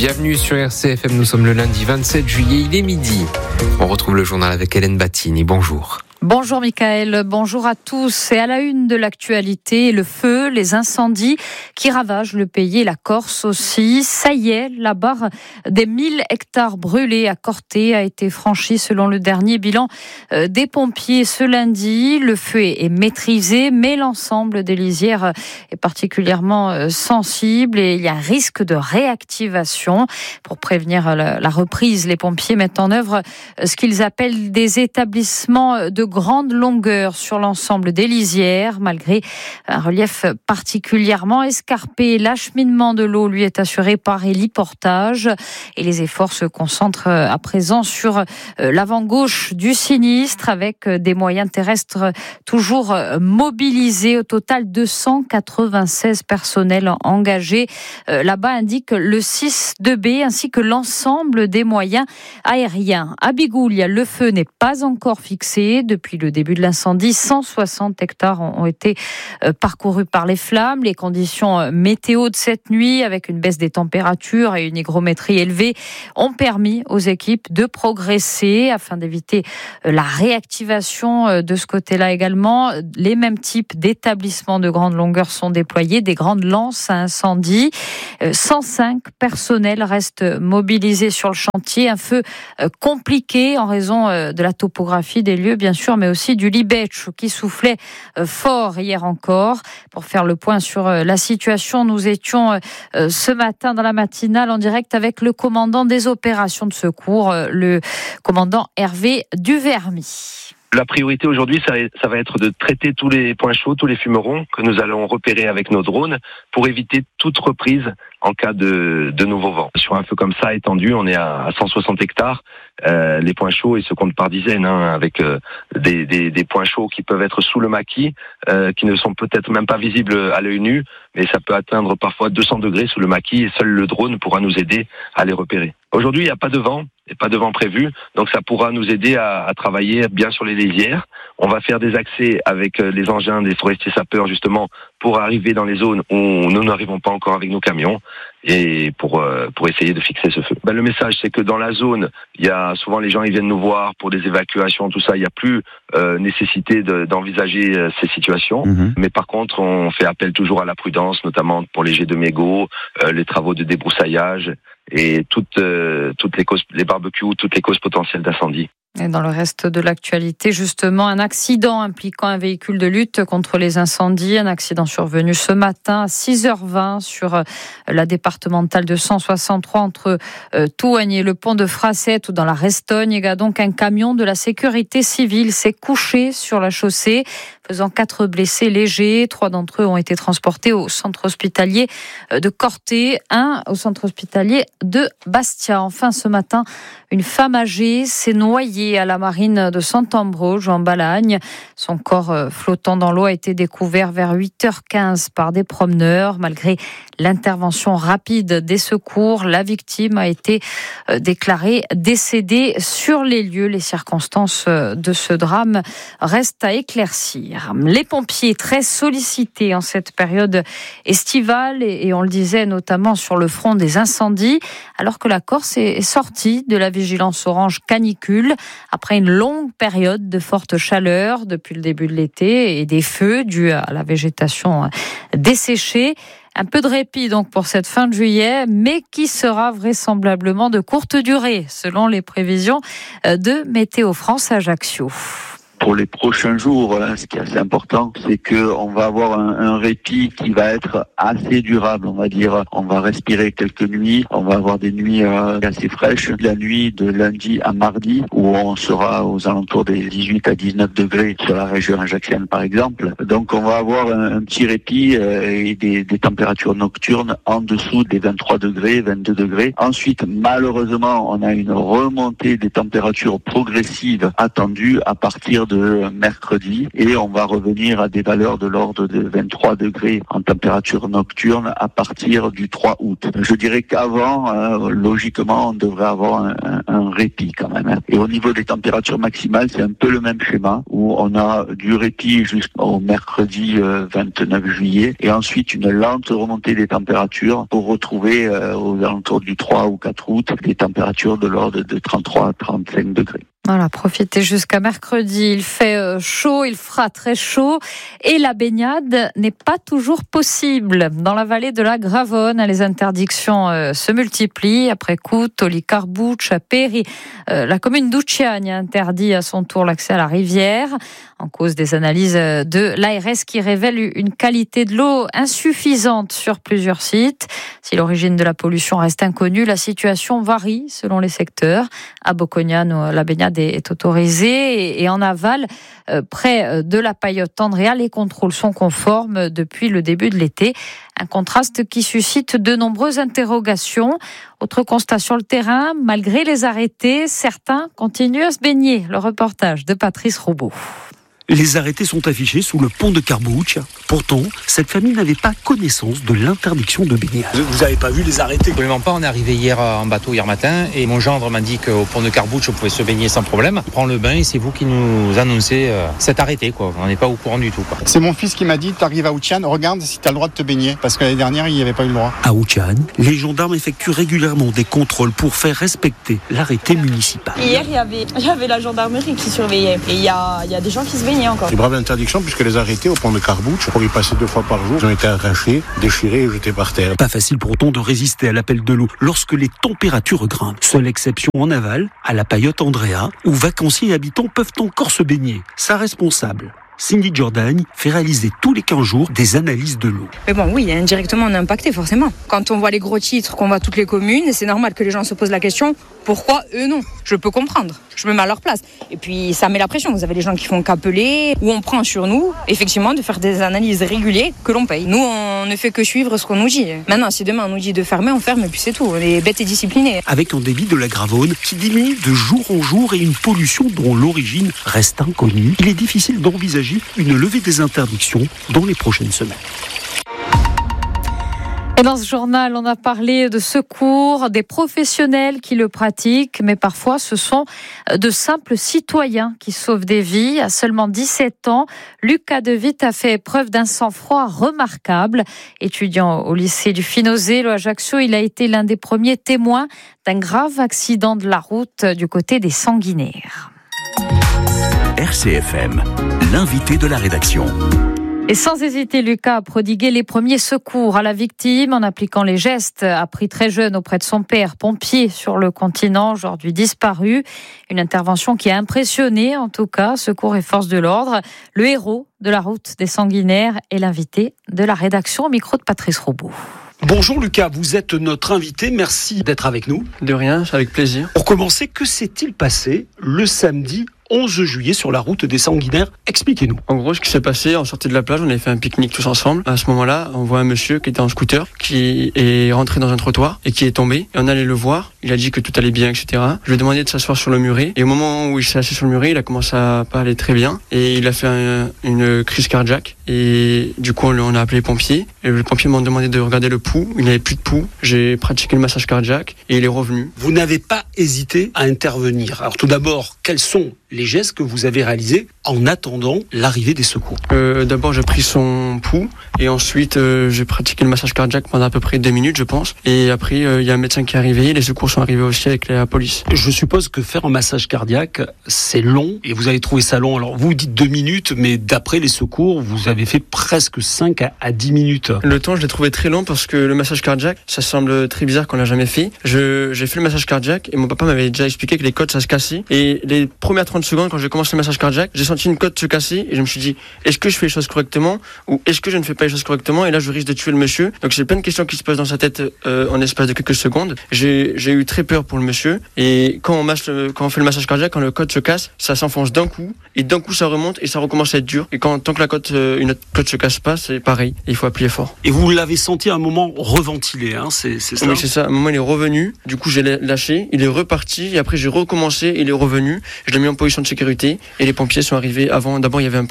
Bienvenue sur RCFM, nous sommes le lundi 27 juillet, il est midi. On retrouve le journal avec Hélène Battini, bonjour. Bonjour Mickaël, bonjour à tous. Et à la une de l'actualité, le feu, les incendies qui ravagent le pays et la Corse aussi. Ça y est, la barre des 1000 hectares brûlés à Corté a été franchie selon le dernier bilan des pompiers ce lundi. Le feu est maîtrisé, mais l'ensemble des lisières est particulièrement sensible et il y a un risque de réactivation. Pour prévenir la reprise, les pompiers mettent en œuvre ce qu'ils appellent des établissements de grande longueur sur l'ensemble des lisières, malgré un relief particulièrement escarpé. L'acheminement de l'eau lui est assuré par héliportage et les efforts se concentrent à présent sur l'avant-gauche du sinistre avec des moyens terrestres toujours mobilisés. Au total, 296 personnels engagés. Là-bas indique le 6-2B ainsi que l'ensemble des moyens aériens. À Bigoulia, le feu n'est pas encore fixé. Depuis le début de l'incendie, 160 hectares ont été parcourus par les flammes. Les conditions météo de cette nuit, avec une baisse des températures et une hygrométrie élevée, ont permis aux équipes de progresser afin d'éviter la réactivation de ce côté-là également. Les mêmes types d'établissements de grande longueur sont déployés, des grandes lances à incendie. 105 personnels restent mobilisés sur le chantier. Un feu compliqué en raison de la topographie des lieux, bien sûr, mais aussi du Libech qui soufflait fort hier encore. Pour faire le point sur la situation, nous étions ce matin dans la matinale en direct avec le commandant des opérations de secours, le commandant Hervé Duvermy. La priorité aujourd'hui, ça va être de traiter tous les points chauds, tous les fumerons que nous allons repérer avec nos drones pour éviter toute reprise en cas de nouveau vent. Sur un feu comme ça étendu, on est à 160 hectares. Les points chauds, ils se comptent par dizaines, avec des points chauds qui peuvent être sous le maquis, qui ne sont peut-être même pas visibles à l'œil nu, mais ça peut atteindre parfois 200 degrés sous le maquis et seul le drone pourra nous aider à les repérer. Aujourd'hui, il n'y a pas de vent. Il n'y a pas de vent prévu, donc ça pourra nous aider à travailler bien sur les lisières. On va faire des accès avec les engins des forestiers sapeurs justement pour arriver dans les zones où nous n'arrivons pas encore avec nos camions et pour essayer de fixer ce feu. Le message, c'est que dans la zone, il y a souvent les gens ils viennent nous voir pour des évacuations, tout ça. Il n'y a plus nécessité d'envisager ces situations. Mais par contre, on fait appel toujours à la prudence, notamment pour les jets de mégots, les travaux de débroussaillage et toutes les causes, les barbecues, toutes les causes potentielles d'incendie. Et dans le reste de l'actualité, justement, un accident impliquant un véhicule de lutte contre les incendies. Un accident survenu ce matin à 6h20 sur la départementale de 163 entre Touagne et le pont de Frasset ou dans la Restogne. Il y a donc un camion de la sécurité civile s'est couché sur la chaussée, faisant 4 blessés légers. 3 d'entre eux ont été transportés au centre hospitalier de Corté, 1 au centre hospitalier de Bastia. Enfin, ce matin, une femme âgée s'est noyée à la marine de Sant-Ambroge en Balagne. Son corps flottant dans l'eau a été découvert vers 8h15 par des promeneurs. Malgré l'intervention rapide des secours, la victime a été déclarée décédée sur les lieux. Les circonstances de ce drame restent à éclaircir. Les pompiers très sollicités en cette période estivale et on le disait notamment sur le front des incendies, alors que la Corse est sortie de la vigilance orange canicule après une longue période de forte chaleur depuis le début de l'été et des feux dus à la végétation desséchée. Un peu de répit donc pour cette fin de juillet, mais qui sera vraisemblablement de courte durée, selon les prévisions de Météo France Ajaccio. Pour les prochains jours, ce qui est assez important, c'est qu'on va avoir un répit qui va être assez durable, on va dire. On va respirer quelques nuits, on va avoir des nuits assez fraîches. La nuit de lundi à mardi, où on sera aux alentours des 18 à 19 degrés sur la région ajaxienne, par exemple. Donc on va avoir un petit répit et des températures nocturnes en dessous des 23 degrés, 22 degrés. Ensuite, malheureusement, on a une remontée des températures progressives attendues à partir de mercredi et on va revenir à des valeurs de l'ordre de 23 degrés en température nocturne à partir du 3 août. Je dirais qu'avant, logiquement, on devrait avoir un répit quand même. Et au niveau des températures maximales, c'est un peu le même schéma où on a du répit jusqu'au mercredi 29 juillet et ensuite une lente remontée des températures pour retrouver aux alentours du 3 ou 4 août des températures de l'ordre de 33 à 35 degrés. Voilà, profitez jusqu'à mercredi. Il fait chaud, il fera très chaud et la baignade n'est pas toujours possible. Dans la vallée de la Gravonne, les interdictions se multiplient. Après Cout, Toli-Carbuccia, Péry, la commune d'Ucciagne interdit à son tour l'accès à la rivière en cause des analyses de l'ARS qui révèlent une qualité de l'eau insuffisante sur plusieurs sites. Si l'origine de la pollution reste inconnue, la situation varie selon les secteurs. À Bocognano, la baignade est autorisée et en aval, près de la paillote Andrea, les contrôles sont conformes depuis le début de l'été. Un contraste qui suscite de nombreuses interrogations. Autre constat sur le terrain, malgré les arrêtés, certains continuent à se baigner. Le reportage de Patrice Roubaud. Les arrêtés sont affichés sous le pont de Carbuccia. Pourtant, cette famille n'avait pas connaissance de l'interdiction de baignade. Vous n'avez pas vu les arrêtés? Absolument pas. On est arrivé hier en bateau hier matin et mon gendre m'a dit qu'au pont de Carbuccia, on pouvait se baigner sans problème. On prend le bain et c'est vous qui nous annoncez cet arrêté, quoi. On n'est pas au courant du tout, quoi. C'est mon fils qui m'a dit, t'arrives à Ucciagne, regarde si t'as le droit de te baigner. Parce que l'année dernière, il n'y avait pas eu le droit. À Ucciagne, les gendarmes effectuent régulièrement des contrôles pour faire respecter l'arrêté municipal. Hier, il y avait la gendarmerie qui surveillait. Et il y a des gens qui se baignaient encore. C'est brave interdiction puisque les arrêtés au pont de Carbuccia, pour y passer 2 fois par jour, ils ont été arrachés, déchirés et jetés par terre. Pas facile pour autant de résister à l'appel de l'eau lorsque les températures grimpent. Seule exception en aval, à la paillote Andrea, où vacanciers et habitants peuvent encore se baigner. Sa responsable, Cindy Jordan, fait réaliser tous les 15 jours des analyses de l'eau. Mais bon, oui, indirectement, on est impacté, forcément. Quand on voit les gros titres, qu'on voit toutes les communes, c'est normal que les gens se posent la question, pourquoi eux non? Je peux comprendre. Je me mets à leur place. Et puis, ça met la pression. Vous avez les gens qui font qu'appeler, ou on prend sur nous, effectivement, de faire des analyses régulières que l'on paye. Nous, on ne fait que suivre ce qu'on nous dit. Maintenant, si demain on nous dit de fermer, on ferme, et puis c'est tout. On est bêtes et disciplinés. Avec un débit de la Gravonne qui diminue de jour en jour et une pollution dont l'origine reste inconnue, il est difficile d'envisager une levée des interdictions dans les prochaines semaines. Et dans ce journal, on a parlé de secours, des professionnels qui le pratiquent, mais parfois ce sont de simples citoyens qui sauvent des vies. À seulement 17 ans, Lucas De Witt a fait preuve d'un sang-froid remarquable. Étudiant au lycée du Finosé, Ajaccio, il a été l'un des premiers témoins d'un grave accident de la route du côté des Sanguinaires. RCFM, l'invité de la rédaction. Et sans hésiter, Lucas a prodigué les premiers secours à la victime en appliquant les gestes appris très jeune auprès de son père, pompier sur le continent, aujourd'hui disparu. Une intervention qui a impressionné, en tout cas, secours et forces de l'ordre. Le héros de la route des Sanguinaires est l'invité de la rédaction au micro de Patrice Roubaud. Bonjour Lucas, vous êtes notre invité, merci d'être avec nous. De rien, avec plaisir. Pour commencer, que s'est-il passé le samedi 11 juillet sur la route des Sanguinaires? Expliquez-nous. En gros, ce qui s'est passé, on sortait de la plage, on avait fait un pique-nique tous ensemble. À ce moment-là, on voit un monsieur qui était en scooter, qui est rentré dans un trottoir et qui est tombé. Et on allait le voir, il a dit que tout allait bien, etc. Je lui ai demandé de s'asseoir sur le muret. Et au moment où il s'est assis sur le muret, il a commencé à pas aller très bien. Et il a fait une crise cardiaque. Et du coup, on a appelé les pompiers. Et les pompiers m'ont demandé de regarder le pouls. Il n'avait plus de pouls. J'ai pratiqué le massage cardiaque et il est revenu. Vous n'avez pas hésité à intervenir. Alors tout d'abord, quels sont les gestes que vous avez réalisés en attendant l'arrivée des secours? D'abord, j'ai pris son pouls et ensuite j'ai pratiqué le massage cardiaque pendant à peu près 2 minutes, je pense. Et après, il y a un médecin qui est arrivé, les secours sont arrivés aussi avec la police. Je suppose que faire un massage cardiaque, c'est long et vous avez trouvé ça long. Alors vous dites 2 minutes, mais d'après les secours, vous avez fait presque 5 à 10 minutes. Le temps, je l'ai trouvé très long parce que le massage cardiaque, ça semble très bizarre qu'on l'a jamais fait. J'ai fait le massage cardiaque et mon papa m'avait déjà expliqué que les côtes, ça se cassait. Et les premières 30 secondes, quand j'ai commencé le massage cardiaque, j'ai senti une côte se casser et je me suis dit, est-ce que je fais les choses correctement ou est-ce que je ne fais pas les choses correctement? Et là, je risque de tuer le monsieur. Donc, c'est plein de questions qui se passent dans sa tête en espace de quelques secondes. J'ai eu très peur pour le monsieur. Et quand on fait le massage cardiaque, quand le côte se casse, ça s'enfonce d'un coup et d'un coup, ça remonte et ça recommence à être dur. Et tant que une autre côte se casse pas, c'est pareil. Il faut appuyer fort. Et vous l'avez senti à un moment reventilé, hein, c'est ça? Oui, c'est ça. À un moment, il est revenu. Du coup, j'ai lâché. Il est reparti et après, j'ai recommencé. Il est revenu. je l'ai mis en position de sécurité et les pompiers sont arrivés avant. D'abord, il y avait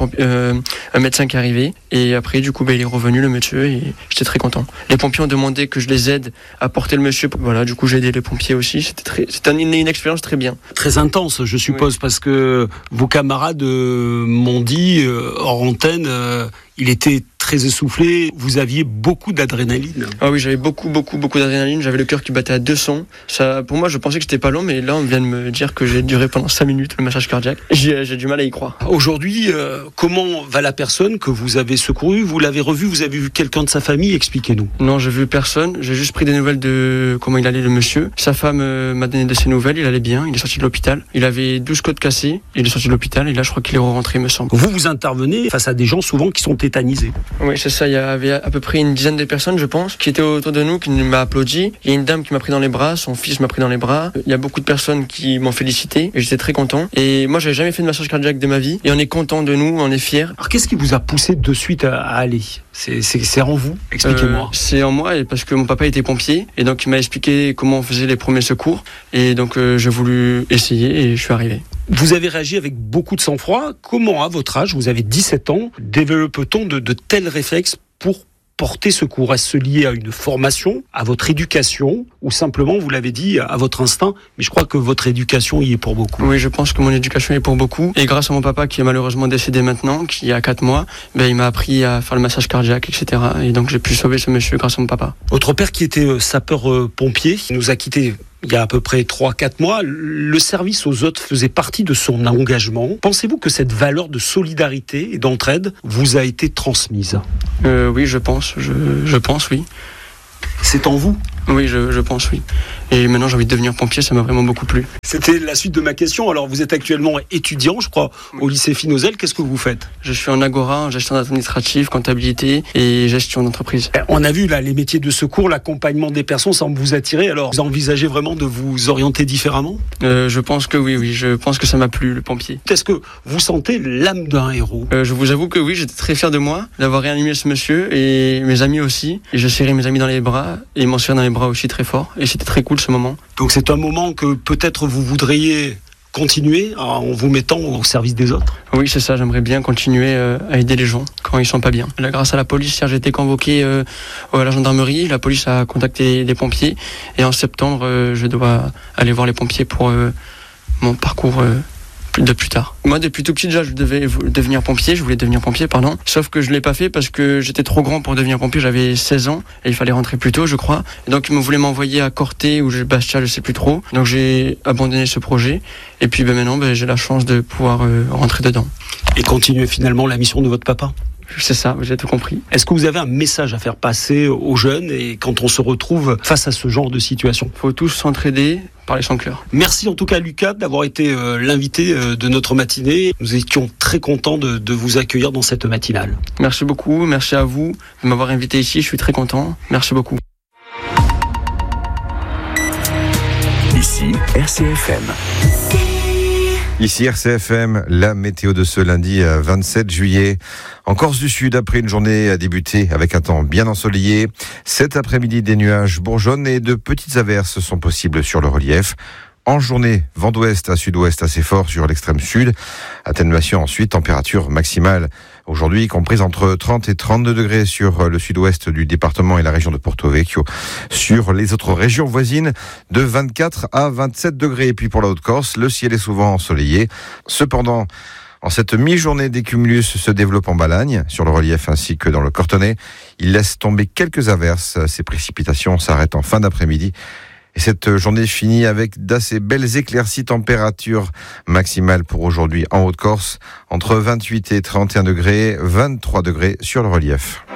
un médecin qui est arrivé et après, du coup, il est revenu, le monsieur, et j'étais très content. Les pompiers ont demandé que je les aide à porter le monsieur. Voilà, du coup, j'ai aidé les pompiers aussi. C'était une expérience très bien. Très intense, je suppose, parce que vos camarades m'ont dit, hors antenne, il était très essoufflé, vous aviez beaucoup d'adrénaline. Ah oui, j'avais beaucoup d'adrénaline, j'avais le cœur qui battait à 200. Ça, pour moi, je pensais que c'était pas long, mais là, on vient de me dire que j'ai duré pendant 5 minutes le massage cardiaque. J'ai du mal à y croire. Aujourd'hui, comment va la personne que vous avez secourue? Vous l'avez revue? Vous avez vu quelqu'un de sa famille? Expliquez-nous. Non, j'ai vu personne. J'ai juste pris des nouvelles de comment il allait, le monsieur. Sa femme m'a donné de ses nouvelles. Il allait bien. Il est sorti de l'hôpital. Il avait 12 côtes cassées. Il est sorti de l'hôpital et là, je crois qu'il est rentré, me semble. Vous intervenez face à des gens souvent qui sont tétanisés. Oui, c'est ça. Il y avait à peu près une dizaine de personnes, je pense, qui étaient autour de nous, qui m'a applaudi. Il y a une dame qui m'a pris dans les bras. Son fils m'a pris dans les bras. Il y a beaucoup de personnes qui m'ont félicité et j'étais très content. Et moi, j'avais jamais fait de massage cardiaque de ma vie et on est content de nous, on est fiers. Alors, qu'est-ce qui vous a poussé de suite à aller? C'est en vous? Expliquez-moi. C'est en moi parce que mon papa était pompier et donc il m'a expliqué comment on faisait les premiers secours et donc j'ai voulu essayer et je suis arrivé. Vous avez réagi avec beaucoup de sang-froid. Comment, à votre âge, vous avez 17 ans, développe-t-on de tels réflexes pour porter secours? Est-ce lié à une formation, à votre éducation, ou simplement, vous l'avez dit, à votre instinct? Mais je crois que votre éducation y est pour beaucoup. Oui, je pense que mon éducation y est pour beaucoup. Et grâce à mon papa qui est malheureusement décédé maintenant, qui a 4 mois, il m'a appris à faire le massage cardiaque, etc. Et donc j'ai pu sauver ce monsieur grâce à mon papa. Votre père qui était sapeur-pompier nous a quittés il y a à peu près 3-4 mois. Le service aux autres faisait partie de son engagement. Pensez-vous que cette valeur de solidarité et d'entraide vous a été transmise? Oui, je pense. Je pense, oui. C'est en vous? Oui, je pense, oui. Et maintenant, j'ai envie de devenir pompier, ça m'a vraiment beaucoup plu. C'était la suite de ma question. Alors, vous êtes actuellement étudiant, je crois, au lycée Finauzèle. Qu'est-ce que vous faites? Je suis en Agora, en gestion administrative, comptabilité et gestion d'entreprise. On a vu là les métiers de secours, l'accompagnement des personnes semble vous attirer. Alors, vous envisagez vraiment de vous orienter différemment? Je pense que oui. Je pense que ça m'a plu, le pompier. Est-ce que vous sentez l'âme d'un héros? Je vous avoue que oui, j'étais très fier de moi, d'avoir réanimé ce monsieur et mes amis aussi. Et je serrais mes amis dans les bras et ils m'ont serré dans les bras aussi très fort. Et c'était très cool ce moment. Donc c'est un moment que peut-être vous voudriez continuer en vous mettant au service des autres? Oui, c'est ça, j'aimerais bien continuer à aider les gens quand ils sont pas bien. Là, grâce à la police, hier, j'ai été convoqué à la gendarmerie, la police a contacté des pompiers et en septembre, je dois aller voir les pompiers pour mon parcours de plus tard. Moi, depuis tout petit, déjà, je voulais devenir pompier, sauf que je l'ai pas fait parce que j'étais trop grand pour devenir pompier, j'avais 16 ans et il fallait rentrer plus tôt, je crois. Et donc, ils voulaient m'envoyer à Corté ou Bastia, je sais plus trop. Donc, j'ai abandonné ce projet et puis maintenant, j'ai la chance de pouvoir rentrer dedans. Et continuer finalement la mission de votre papa? C'est ça, j'ai tout compris. Est-ce que vous avez un message à faire passer aux jeunes et quand on se retrouve face à ce genre de situation? Il faut tous s'entraider, parler sans cœur. Merci en tout cas Lucas d'avoir été l'invité de notre matinée. Nous étions très contents de vous accueillir dans cette matinale. Merci beaucoup, merci à vous de m'avoir invité ici, je suis très content. Merci beaucoup. Ici RCFM. Ici RCFM, la météo de ce lundi 27 juillet. En Corse du Sud, après une journée à débuter avec un temps bien ensoleillé, cet après-midi, des nuages bourgeonnent et de petites averses sont possibles sur le relief. En journée, vent d'ouest à sud-ouest assez fort sur l'extrême sud. Atténuation ensuite, température maximale aujourd'hui comprise entre 30 et 32 degrés sur le sud-ouest du département et la région de Porto Vecchio. Sur les autres régions voisines, de 24 à 27 degrés. Et puis pour la Haute-Corse, le ciel est souvent ensoleillé. Cependant, en cette mi-journée, des cumulus se développent en Balagne, sur le relief ainsi que dans le Cortonnais. Il laisse tomber quelques averses. Ces précipitations s'arrêtent en fin d'après-midi. Et cette journée finit avec d'assez belles éclaircies, température maximale pour aujourd'hui en Haute-Corse, entre 28 et 31 degrés, 23 degrés sur le relief.